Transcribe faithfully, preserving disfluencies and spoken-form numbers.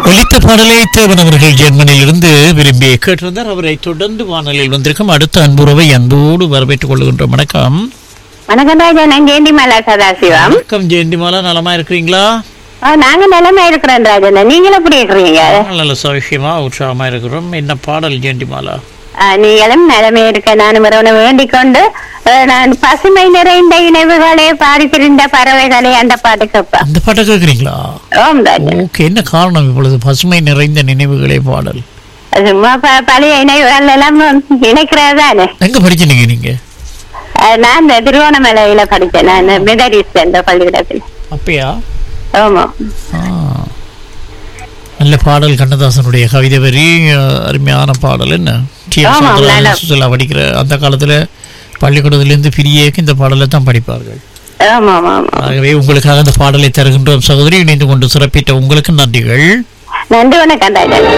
ஒலித்த பாடலை தேவன் அவர்கள் ஜெர்மனியில் இருந்து விரும்பி கேட்டிருந்தார். அவரை தொடர்ந்து வானொலியில் வந்திருக்கும் அடுத்த அன்புறவை அன்போடு வரவேற்றுக் கொள்கின்றோம். வணக்கம். வணக்கம் ராஜா, நான் ஜெயந்திமாலா சதாசிவம். வணக்கம் ஜெயந்திமாலா, நலமா இருக்கிறீங்களா? நாங்க நிலைமை இருக்கிறோம் ராஜா, நீங்களும் எப்படி இருக்கிறீங்க? நல்ல சௌக்கியமா உற்சாகமா இருக்கிறோம். என்ன பாடல் ஜெயந்திமாலா? நீங்களும் நிலைமை இருக்க நானும் ஒருவனை வேண்டிக் கொண்டு நான் பசுமை நிறைந்த இணைவுகளே பாரித்திருந்த பறவைகளே அந்த பாட்டு கேட்பேன். அந்த பாட்டை கேட்குறீங்களா? ஓம் ராஜா. ஓகே, என்ன காரணம் இப்பொழுது பசுமை நிறைந்த நினைவுகளே பாடல்? சும்மா பழைய இணைவுகள் எல்லாம் இணைக்கிறதானே. எங்க படிச்சீங்க நீங்க? நான் இந்த திருவோணமலையில படித்தேன், நான் மெதரிஸ்ட் அந்த பள்ளிக்கூடத்தில். அப்பயா? ஆமா. நல்ல பாடல், கண்ணதாசனுடைய கவிதை வரி, அருமையான பாடல். என்ன சுற்றுலா படிக்கிற அந்த காலத்துல பள்ளிக்கூடத்திலிருந்து பிரியேக்கு இந்த பாடலை தான் படிப்பார்கள். ஆகவே உங்களுக்காக அந்த பாடலை தருகின்றோம் சகோதரி. இணைந்து கொண்டு சிறப்பித்த உங்களுக்கு நன்றிகள். நன்றி, வணக்கம்.